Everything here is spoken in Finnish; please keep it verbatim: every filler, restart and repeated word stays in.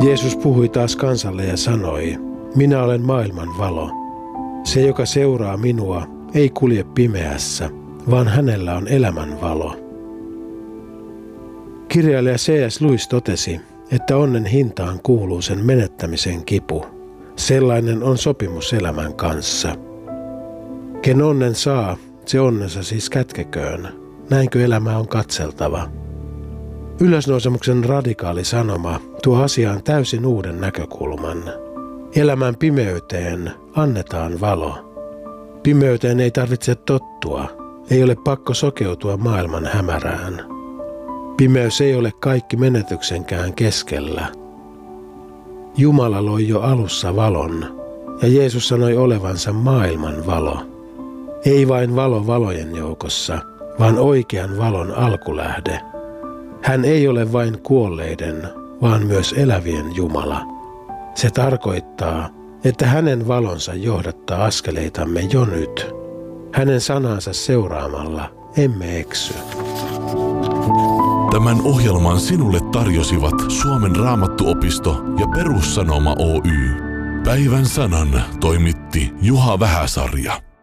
Jeesus puhui taas kansalle ja sanoi, minä olen maailman valo. Se, joka seuraa minua, ei kulje pimeässä, vaan hänellä on elämän valo. Kirjailija C S Lewis totesi, että onnen hintaan kuuluu sen menettämisen kipu. Sellainen on sopimus elämän kanssa. Ken onnen saa, se onnensa siis kätkeköön. Näinkö elämä on katseltava? Ylösnousemuksen radikaali sanoma tuo asiaan täysin uuden näkökulman. Elämän pimeyteen annetaan valo. Pimeyteen ei tarvitse tottua, ei ole pakko sokeutua maailman hämärään. Pimeys ei ole kaikki menetyksenkään keskellä. Jumala loi jo alussa valon, ja Jeesus sanoi olevansa maailman valo. Ei vain valo valojen joukossa, vaan oikean valon alkulähde. Hän ei ole vain kuolleiden, vaan myös elävien Jumala. Se tarkoittaa, että hänen valonsa johdattaa askeleitamme jo nyt. Hänen sanansa seuraamalla emme eksy. Tämän ohjelman sinulle tarjosivat Suomen Raamattuopisto ja Perussanoma Oy. Päivän sanan toimitti Juha Vähäsarja.